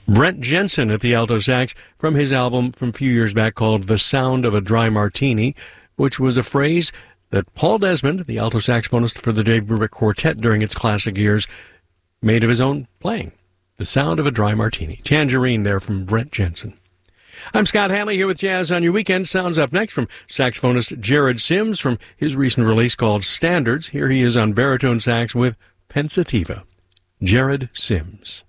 Brent Jensen at the alto sax from his album from a few years back called The Sound of a Dry Martini, which was a phrase that Paul Desmond, the alto saxophonist for the Dave Brubeck Quartet during its classic years, made of his own playing. The Sound of a Dry Martini. Tangerine there from Brent Jensen. I'm Scott Hanley here with Jazz on Your Weekend. Sounds up next from saxophonist Jared Sims from his recent release called Standards. Here he is on baritone sax with Pensativa. Jared Sims.